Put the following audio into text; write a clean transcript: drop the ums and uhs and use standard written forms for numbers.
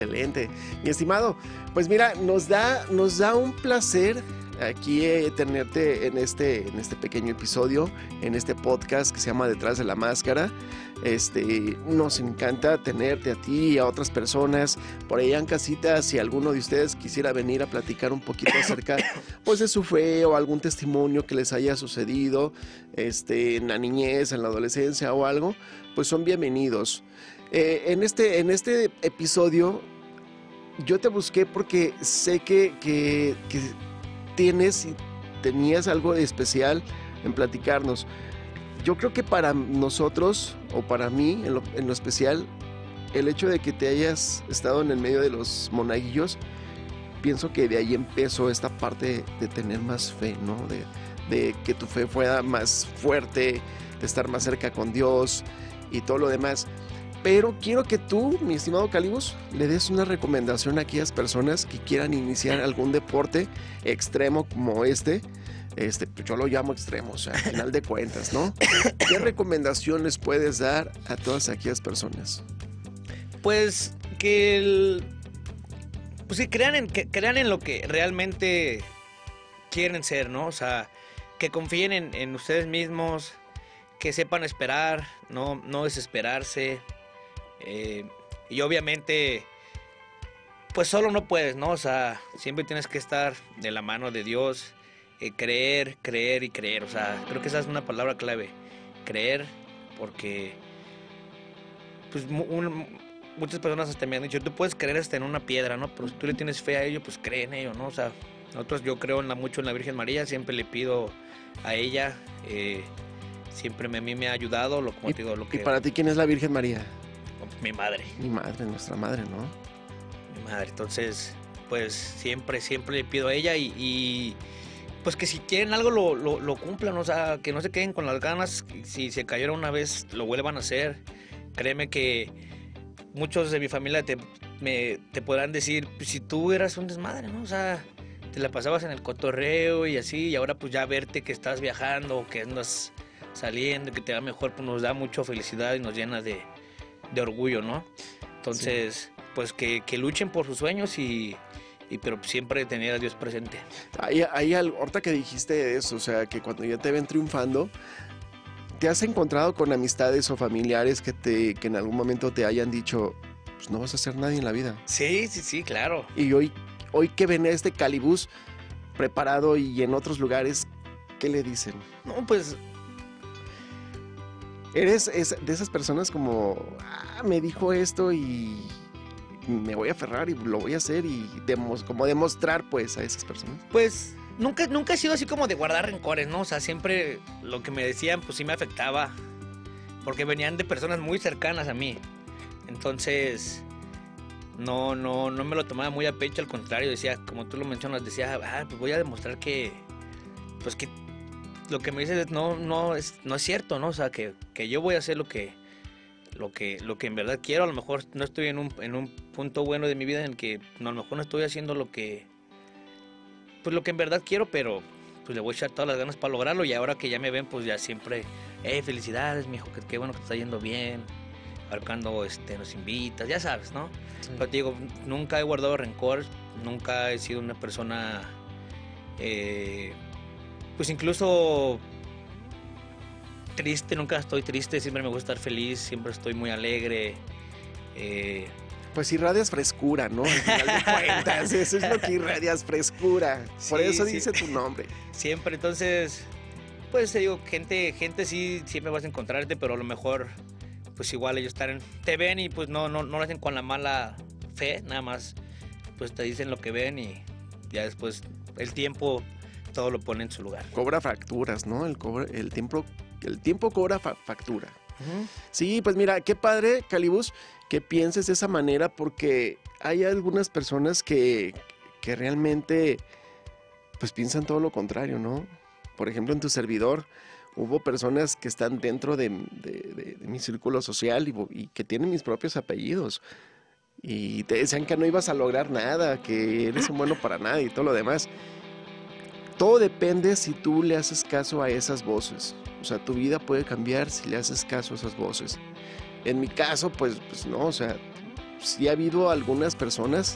Excelente. Mi estimado, pues mira, nos da un placer aquí tenerte en este pequeño episodio, en este podcast que se llama Detrás de la Máscara. Nos encanta tenerte a ti y a otras personas por allá en casita. Si alguno de ustedes quisiera venir a platicar un poquito acerca pues de su fe o algún testimonio que les haya sucedido en la niñez, en la adolescencia o algo, pues son bienvenidos. En este episodio yo te busqué porque sé que tenías algo de especial en platicarnos. Yo creo que para nosotros, o para mí en lo especial, el hecho de que te hayas estado en el medio de los monaguillos, pienso que de ahí empezó esta parte de tener más fe, ¿no? De que tu fe fuera más fuerte, de estar más cerca con Dios y todo lo demás. Pero quiero que tú, mi estimado Calibus, le des una recomendación a aquellas personas que quieran iniciar algún deporte extremo como pues yo lo llamo extremo, o sea, al final de cuentas, ¿no? ¿Qué recomendación les puedes dar a todas aquellas personas? Pues pues que crean en lo que realmente quieren ser, ¿no? O sea, que confíen en ustedes mismos, que sepan esperar, no desesperarse. Y obviamente, pues solo no puedes, ¿no? O sea, siempre tienes que estar de la mano de Dios, creer y creer. O sea, creo que esa es una palabra clave, creer, porque pues muchas personas hasta me han dicho, tú puedes creer hasta en una piedra, ¿no? Pero si tú le tienes fe a ello, pues cree en ello, ¿no? O sea, yo creo mucho en la Virgen María, siempre le pido a ella, siempre a mí me ha ayudado, como te digo, ¿Y para ti quién es la Virgen María? Mi madre. Mi madre, nuestra madre, ¿no? Mi madre, entonces, pues siempre le pido a ella y pues que si quieren algo lo cumplan, o sea, que no se queden con las ganas, si se cayeron una vez, lo vuelvan a hacer. Créeme que muchos de mi familia te podrán decir, pues, si tú eras un desmadre, ¿no? O sea, te la pasabas en el cotorreo y así, y ahora pues ya verte que estás viajando, que andas saliendo, que te va mejor, pues nos da mucha felicidad y nos llena de orgullo, ¿no? Entonces, sí, pues que luchen por sus sueños pero siempre tener a Dios presente. Hay algo, ahorita que dijiste eso, o sea, que cuando ya te ven triunfando, ¿te has encontrado con amistades o familiares que en algún momento te hayan dicho, pues no vas a hacer nadie en la vida? Sí, claro. Y hoy que ven a este Calibus preparado y en otros lugares, ¿qué le dicen? No, pues eres de esas personas como, me dijo esto y me voy a aferrar y lo voy a hacer y como demostrar pues a esas personas. Pues nunca he sido así como de guardar rencores, ¿no? O sea, siempre lo que me decían pues sí me afectaba porque venían de personas muy cercanas a mí. Entonces no me lo tomaba muy a pecho, al contrario, decía, como tú lo mencionas, decía, pues voy a demostrar que pues que lo que me dices no es cierto, ¿no? O sea, que yo voy a hacer lo que en verdad quiero. A lo mejor no estoy en un punto bueno de mi vida en el que a lo mejor no estoy haciendo lo que en verdad quiero, pero pues le voy a echar todas las ganas para lograrlo. Y ahora que ya me ven, pues ya siempre, felicidades, mijo, qué bueno que te está yendo bien. Ahora cuando nos invitas, ya sabes, ¿no? Sí. Pero te digo, nunca he guardado rencor, nunca he sido una persona, pues incluso triste, nunca estoy triste, siempre me gusta estar feliz, siempre estoy muy alegre. Pues irradias frescura, ¿no? Al final de cuentas, eso es lo que irradias, frescura. Por eso dice tu nombre. Siempre, entonces, pues te digo, gente sí, siempre vas a encontrarte, pero a lo mejor, pues igual ellos te ven y pues no lo hacen con la mala fe, nada más, pues te dicen lo que ven y ya después el tiempo todo lo pone en su lugar. Cobra facturas, ¿no? El tiempo cobra factura. Uh-huh. Sí, pues mira, qué padre, Calibus, que pienses de esa manera, porque hay algunas personas que realmente pues piensan todo lo contrario, ¿no? Por ejemplo, en tu servidor hubo personas que están dentro de mi círculo social y que tienen mis propios apellidos y te decían que no ibas a lograr nada, que eres un bueno para nada y todo lo demás. Todo depende si tú le haces caso a esas voces. O sea, tu vida puede cambiar si le haces caso a esas voces. En mi caso, pues no, o sea, sí ha habido algunas personas